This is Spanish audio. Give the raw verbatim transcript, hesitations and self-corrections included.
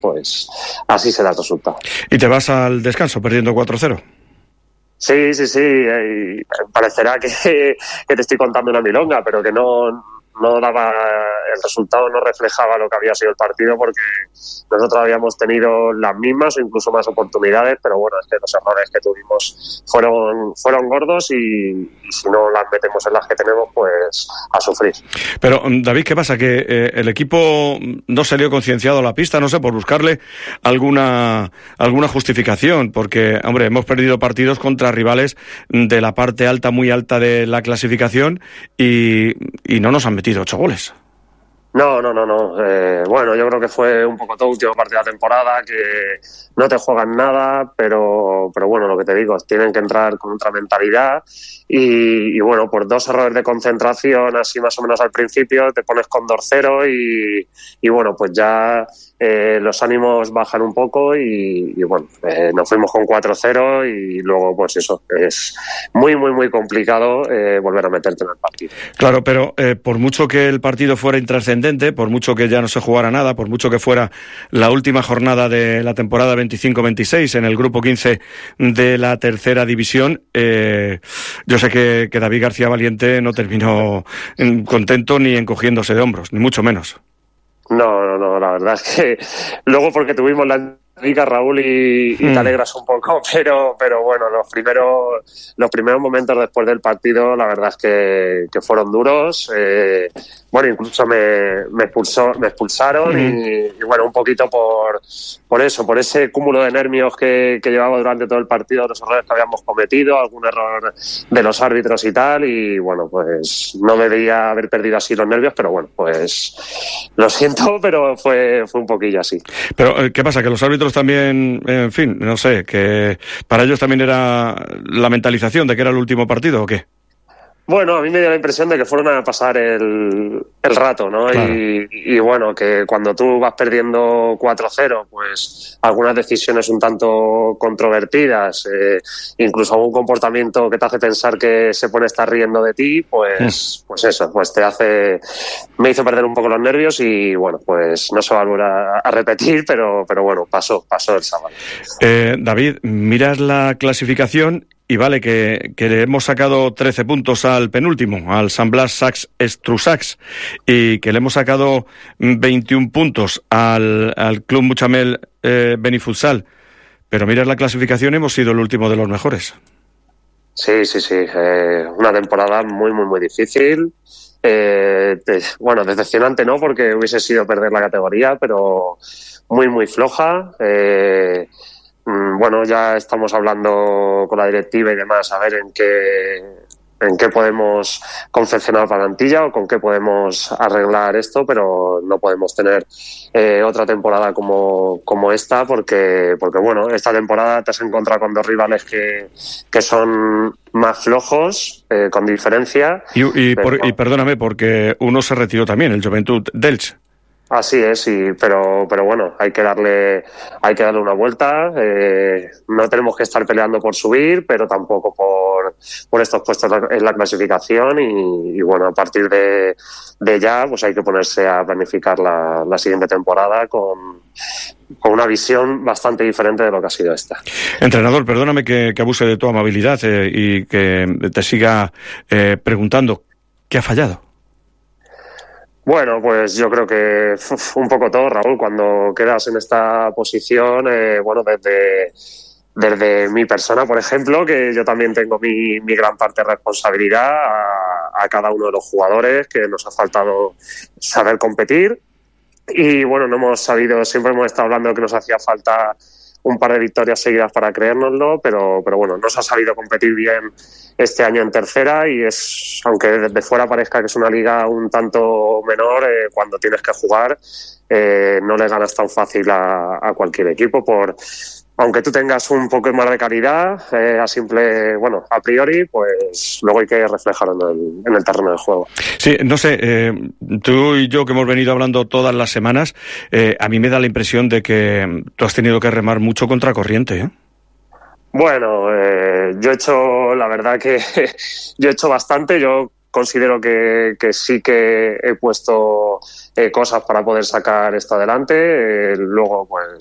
pues así será el resultado. ¿Y te vas al descanso perdiendo cuatro cero? Sí, sí, sí, eh, parecerá que, que te estoy contando una milonga, pero que no, no daba, el resultado no reflejaba lo que había sido el partido, porque nosotros habíamos tenido las mismas o incluso más oportunidades, pero bueno, es que los errores que tuvimos fueron, fueron gordos y, y si no las metemos en las que tenemos, pues a sufrir. Pero David, ¿qué pasa? ¿Que eh, el equipo no salió concienciado a la pista? No sé, por buscarle alguna, alguna justificación, porque, hombre, hemos perdido partidos contra rivales de la parte alta, muy alta de la clasificación y, y no nos han metido ocho goles. No, no, no, no. Eh, bueno, yo creo que fue un poco todo último partido de la temporada, que no te juegan nada, pero, pero bueno, lo que te digo, tienen que entrar con otra mentalidad y, y bueno, por dos errores de concentración, así más o menos al principio, te pones con dos cero y, y bueno, pues ya eh, los ánimos bajan un poco y, y bueno, eh, nos fuimos con cuatro cero y luego pues eso, es muy, muy, muy complicado eh, volver a meterte en el partido. Claro, pero eh, por mucho que el partido fuera intrascendente, por mucho que ya no se jugara nada, por mucho que fuera la última jornada de la temporada veinticinco veintiséis en el grupo quince de la tercera división, eh, yo sé que, que David García Valiente no terminó contento ni encogiéndose de hombros, ni mucho menos. No, no, no, la verdad es que luego porque tuvimos la rica, Raúl, y, y te alegras un poco, pero pero bueno, los primeros los primeros momentos después del partido, la verdad es que, que fueron duros. Eh, bueno, incluso me, me expulsó, me expulsaron y, y bueno, un poquito por por eso, por ese cúmulo de nervios que, que llevaba durante todo el partido, los errores que habíamos cometido, algún error de los árbitros y tal, y bueno, pues no me debía haber perdido así los nervios, pero bueno, pues lo siento, pero fue fue un poquillo así. Pero ¿qué pasa? Que los árbitros también, en fin, no sé, que para ellos también era la mentalización de que era el último partido, ¿o qué? Bueno, a mí me dio la impresión de que fueron a pasar el, el rato, ¿no? Claro. Y, y bueno, que cuando tú vas perdiendo cuatro cero, pues algunas decisiones un tanto controvertidas, eh, incluso algún comportamiento que te hace pensar que se puede estar riendo de ti, pues, mm. pues eso, pues te hace, me hizo perder un poco los nervios y bueno, pues no se va a volver a, a repetir, pero, pero bueno, pasó, pasó el sábado. Eh, David, miras la clasificación y vale que, que le hemos sacado trece puntos al penúltimo, al San Blas Sacs Estrusacs, y que le hemos sacado veintiún puntos al, al Club Muchamel eh, Benifutsal. Pero miras la clasificación, hemos sido el último de los mejores. Sí, sí, sí. Eh, una temporada muy, muy, muy difícil. Eh, te, bueno, decepcionante no, porque hubiese sido perder la categoría, pero muy, muy floja. Eh, Bueno, ya estamos hablando con la directiva y demás a ver en qué en qué podemos confeccionar la plantilla o con qué podemos arreglar esto, pero no podemos tener eh, otra temporada como como esta porque porque bueno, esta temporada te has encontrado con dos rivales que que son más flojos, eh, con diferencia. Y, y, pero, por, y perdóname, porque uno se retiró también, el Joventut d'Elx. Así es, sí, pero pero bueno, hay que darle hay que darle una vuelta. Eh, no tenemos que estar peleando por subir, pero tampoco por por estos puestos en la clasificación y, y bueno, a partir de, de ya, pues hay que ponerse a planificar la, la siguiente temporada con con una visión bastante diferente de lo que ha sido esta. Entrenador, perdóname que, que abuse de tu amabilidad eh, y que te siga eh, preguntando, ¿qué ha fallado? Bueno, pues yo creo que uf, un poco todo, Raúl, cuando quedas en esta posición, eh, bueno, desde, desde mi persona, por ejemplo, que yo también tengo mi, mi gran parte de responsabilidad a, a cada uno de los jugadores, que nos ha faltado saber competir y bueno, no hemos sabido, siempre hemos estado hablando de que nos hacía falta un par de victorias seguidas para creérnoslo, pero, pero bueno, no se ha sabido competir bien este año en tercera y es, aunque desde fuera parezca que es una liga un tanto menor, eh, cuando tienes que jugar eh, no le ganas tan fácil a, a cualquier equipo, por aunque tú tengas un poco más de calidad, eh, a simple, bueno, a priori, pues luego hay que reflejarlo en el, en el terreno del juego. Sí, no sé, eh, tú y yo que hemos venido hablando todas las semanas, eh, a mí me da la impresión de que tú has tenido que remar mucho contra corriente, ¿eh? Bueno, eh, yo he hecho, la verdad que yo he hecho bastante, yo considero que, que sí que he puesto eh, cosas para poder sacar esto adelante. Eh, luego, pues